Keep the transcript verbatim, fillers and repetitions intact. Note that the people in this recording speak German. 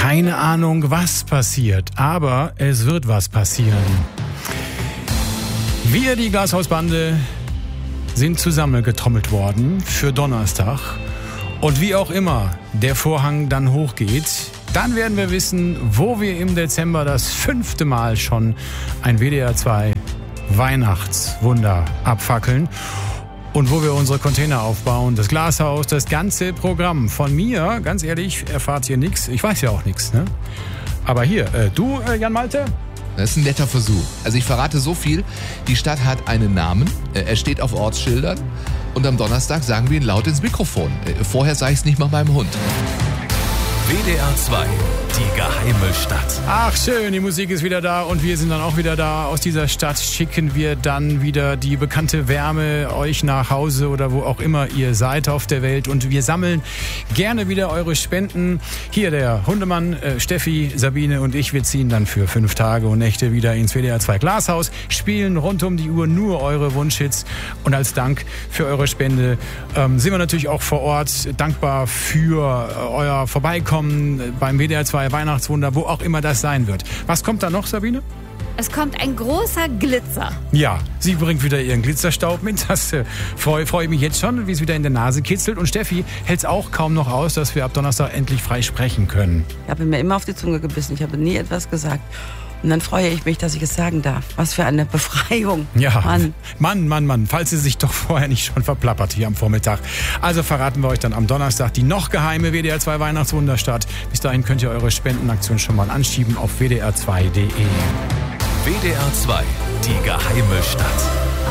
Keine Ahnung, was passiert, aber es wird was passieren. Wir, die Glashausbande, sind zusammengetrommelt worden für Donnerstag. Und wie auch immer der Vorhang dann hochgeht, dann werden wir wissen, wo wir im Dezember das fünfte Mal schon ein W D R zwei Weihnachtswunder abfackeln. Und wo wir unsere Container aufbauen, das Glashaus, das ganze Programm. Von mir, ganz ehrlich, erfahrt ihr nichts. Ich weiß ja auch nichts, ne? Aber hier, äh, du, äh, Jan Malte? Das ist ein netter Versuch. Also ich verrate so viel, die Stadt hat einen Namen, er steht auf Ortsschildern und am Donnerstag sagen wir ihn laut ins Mikrofon. Vorher sage ich es nicht mal meinem Hund. W D R zwei, die geheime Stadt. Ach schön, die Musik ist wieder da und wir sind dann auch wieder da. Aus dieser Stadt schicken wir dann wieder die bekannte Wärme euch nach Hause oder wo auch immer ihr seid auf der Welt. Und wir sammeln gerne wieder eure Spenden. Hier der Hundemann, äh, Steffi, Sabine und ich, wir ziehen dann für fünf Tage und Nächte wieder ins W D R zwei Glashaus, spielen rund um die Uhr nur eure Wunschhits. Und als Dank für eure Spende ähm, sind wir natürlich auch vor Ort dankbar für äh, euer Vorbeikommen beim W D R zwei Weihnachtswunder, wo auch immer das sein wird. Was kommt da noch, Sabine? Es kommt ein großer Glitzer. Ja, sie bringt wieder ihren Glitzerstaub mit. Das äh, freue freu ich mich jetzt schon, wie es wieder in der Nase kitzelt. Und Steffi hält es auch kaum noch aus, dass wir ab Donnerstag endlich frei sprechen können. Ich habe mir immer auf die Zunge gebissen. Ich habe nie etwas gesagt. Und dann freue ich mich, dass ich es sagen darf. Was für eine Befreiung. Ja, Mann, Mann, Mann, Mann. Falls sie sich doch vorher nicht schon verplappert hier am Vormittag. Also verraten wir euch dann am Donnerstag die noch geheime W D R zwei Weihnachtswunderstadt. Bis dahin könnt ihr eure Spendenaktion schon mal anschieben auf w d r zwei punkt d e. W D R zwei, die geheime Stadt.